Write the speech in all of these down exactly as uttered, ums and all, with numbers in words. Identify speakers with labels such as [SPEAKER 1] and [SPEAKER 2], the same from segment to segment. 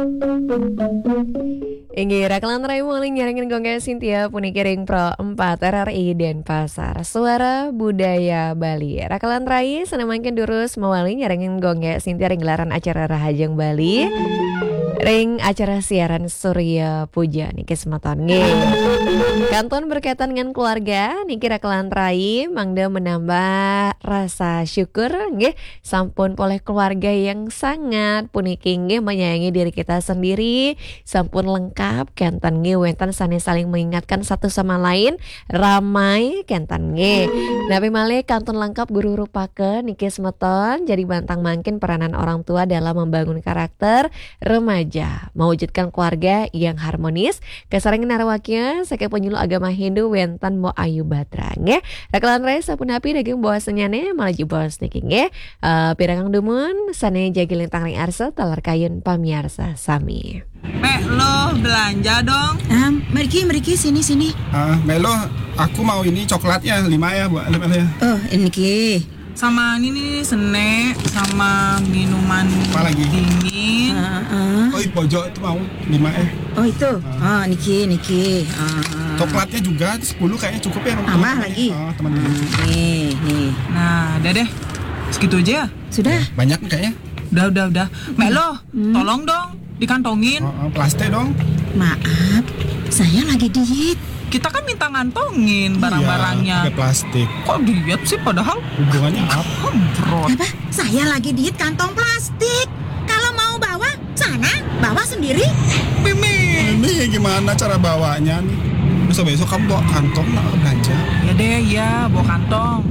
[SPEAKER 1] Inggi Rakalan Rai Muling nyaringin gongga Sintia Punikiring Pro empat R R I Denpasar Suara Budaya Bali. Rakalan Rai senemakin durus mawali nyaringin gongga Sintia ring gelaran acara Rahajang Bali. Ring acara siaran Surya Puja niki semeton nggih. Kanton berkaitan dengan keluarga niki Rakalan Rai mangda menambah rasa syukur nggih sampun oleh keluarga yang sangat puniki nggih menyayangi diri kita sendiri, sampun lengkap kentan nggih wenten sane saling mengingatkan satu sama lain, ramai kentan nggih. Nabi malih kanton lengkap guru rupakeun niki semeton jadi bantang mangkin peranan orang tua dalam membangun karakter remaja, mewujudkan keluarga yang harmonis. Kesarengan narwaknya sake penyuluh agama Hindu Wentan Mo Ayu Batra nggih. Rakalan Rai sapunapi daging bawa senyane malaju bos niki nggih. Uh, pirangang dumun sane jagi lintang ring arsa talar kayun pamiarsa sami.
[SPEAKER 2] Mek lo belanja dong.
[SPEAKER 3] Ah, meriki meriki sini sini.
[SPEAKER 4] Ah, Melo, aku mau ini coklatnya lima ya buat Melo ya.
[SPEAKER 3] Oh, ini ki.
[SPEAKER 2] Sama ini nih sene sama minuman
[SPEAKER 4] Apa lagi?
[SPEAKER 2] dingin.
[SPEAKER 3] Ah, ah.
[SPEAKER 4] Oh, i pojok itu mau lima eh.
[SPEAKER 3] Oh itu. Ah, niki niki. Ah, ah.
[SPEAKER 4] Coklatnya juga sepuluh kayaknya cukup ya.
[SPEAKER 3] Tambah lagi.
[SPEAKER 4] Oh, teman.
[SPEAKER 3] Nih, nih.
[SPEAKER 2] Nah, udah deh. Segitu aja ya.
[SPEAKER 3] Sudah.
[SPEAKER 4] Banyak kayaknya.
[SPEAKER 2] Udah, udah, udah. Mek lo, tolong dong dikantongin.
[SPEAKER 4] Oh, oh, plastik dong.
[SPEAKER 3] Maaf, saya lagi diet.
[SPEAKER 2] Kita kan minta ngantongin barang-barangnya.
[SPEAKER 4] Iya, pakai plastik.
[SPEAKER 2] Kok diet sih padahal
[SPEAKER 4] Hubungannya apa?
[SPEAKER 2] Hemprot.
[SPEAKER 3] Apa? Saya lagi diet kantong plastik. Kalau mau bawa, sana bawa sendiri.
[SPEAKER 2] Mimi.
[SPEAKER 4] Ini gimana cara bawanya nih? Besok-besok kamu bawa kantong nak belanja.
[SPEAKER 2] Ya deh, ya bawa kantong.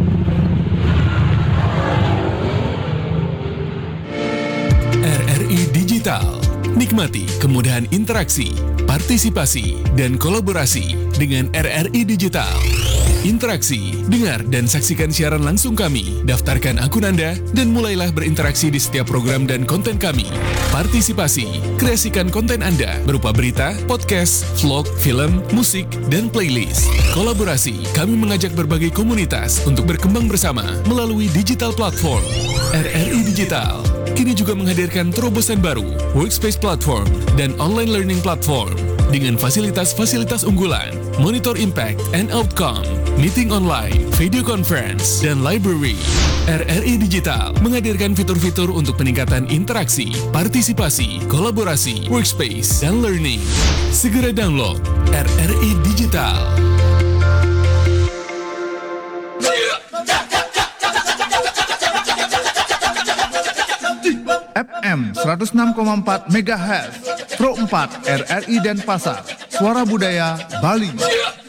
[SPEAKER 5] R R I Digital. Nikmati kemudahan interaksi, partisipasi, dan kolaborasi dengan R R I Digital. Interaksi, dengar dan saksikan siaran langsung kami, daftarkan akun Anda, dan mulailah berinteraksi di setiap program dan konten kami. Partisipasi, kreasikan konten Anda berupa berita, podcast, vlog, film, musik, dan playlist. Kolaborasi, kami mengajak berbagai komunitas untuk berkembang bersama melalui digital platform. R R I Digital kini juga menghadirkan terobosan baru, workspace platform, dan online learning platform dengan fasilitas-fasilitas unggulan, monitor impact and outcome, meeting online, video conference, dan library. R R I Digital menghadirkan fitur-fitur untuk peningkatan interaksi, partisipasi, kolaborasi, workspace, dan learning. Segera download R R I Digital.
[SPEAKER 6] F M seratus enam koma empat megahertz Pro empat R R I Denpasar Suara Budaya Bali.